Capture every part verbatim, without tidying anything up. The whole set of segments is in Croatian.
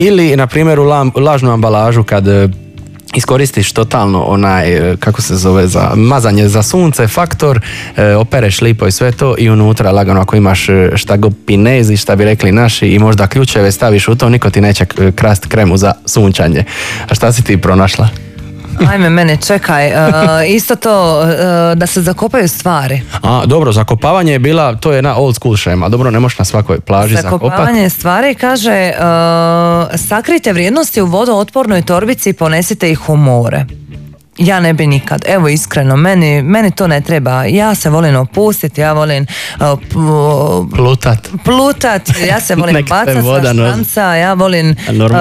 Ili, na primjer, u la, lažnu ambalažu kad iskoristiš totalno onaj, kako se zove, za mazanje za sunce, faktor, e, opereš lipo i sve to i unutra lagano ako imaš šta go pinezi, šta bi rekli naši, i možda ključeve staviš u to, niko ti neće krast kremu za sunčanje. A šta si ti pronašla? Ajme, mene, čekaj, uh, isto to, uh, da se zakopaju stvari. A, dobro, zakopavanje je bila, to je jedna old school šema, dobro, ne možeš na svakoj plaži zakopati. Zakopavanje stvari, kaže, uh, sakrite vrijednosti u vodootpornoj torbici i ponesite ih u more. Ja ne bi nikad, evo iskreno, meni, meni to ne treba, ja se volim opustiti, ja volim uh, p- plutat, plutat, ja se volim bacati sa štanca, ja volim uh,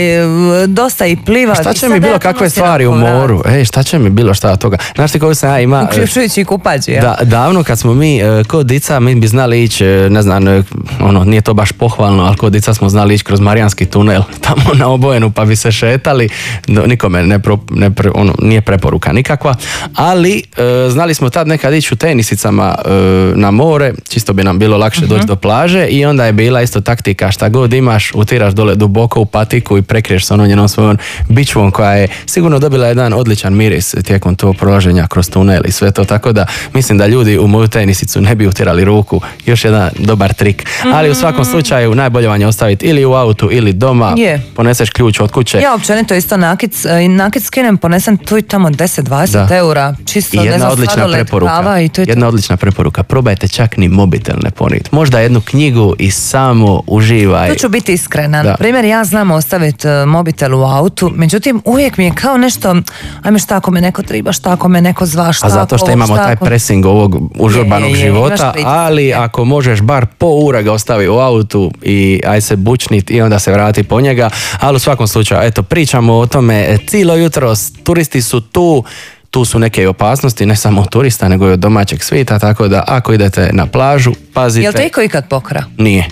dosta i plivati. Šta će mi bilo kakve stvari u moru, ej, šta će mi bilo šta od toga, znaš ti koju sam ja ima, uključujući i kupađi, ja. Da, davno kad smo mi uh, kod dica, mi bi znali ići, ne znam, uh, ono, nije to baš pohvalno, ali kod dica smo znali ići kroz Marijanski tunel, tamo na Obojenu, pa bi se šetali, no, nikome ne, pro, ne pre, ono, nije preporuka nikakva, ali e, znali smo tad nekad ići u tenisicama e, na more, čisto bi nam bilo lakše uh-huh. doći do plaže, i onda je bila isto taktika, šta god imaš, utiraš dole duboko u patiku i prekriješ se onom njenom svojom bičvom koja je sigurno dobila jedan odličan miris tijekom tog prolaženja kroz tunel i sve to, tako da mislim da ljudi u moju tenisicu ne bi utirali ruku, još jedan dobar trik, mm-hmm. ali u svakom slučaju najbolje vam je ostaviti ili u autu ili doma, yeah. poneseš ključ od kuće. Ja općenito isto nakic, nakic skinem, ponesem tu i tamo deset do dvadeset eura, čisto I jedna ne znam, odlična preporuka, i to je jedna to. odlična preporuka, probajte čak ni mobitel ne ponijeti, možda jednu knjigu i samo uživaj. Tu ću biti iskrena, na primjer ja znam ostaviti mobitel u autu, međutim uvijek mi je kao nešto, ajme šta ako me neko triba, šta ako me neko zva, šta A zato što ovo, imamo taj ako... pressing ovog užurbanog je, je, je, života, ali ako možeš bar po ura ga ostavi u autu i aj se bučnit i onda se vrati po njega, ali u svakom slučaju, eto, pričamo o tome cijelo jutro, turisti su tu, tu su neke opasnosti, ne samo od turista, nego i od domaćeg svijeta, tako da ako idete na plažu, pazite. Jel te iko ikad pokra? Nije.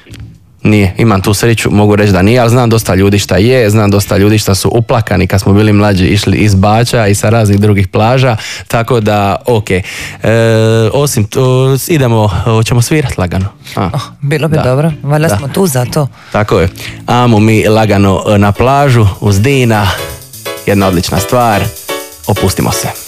Nije, imam tu sreću, mogu reći da nije, ali znam dosta ljudi šta je, znam dosta ljudi šta su uplakani kad smo bili mlađi, išli iz Bača i sa raznih drugih plaža, tako da, ok. E, osim, to, idemo, ćemo svirati lagano. A, oh, bilo bi da, dobro, valjda da. smo tu za to. Tako je, amo mi lagano na plažu, uz Dina, jedna odlična stvar, opustimo se.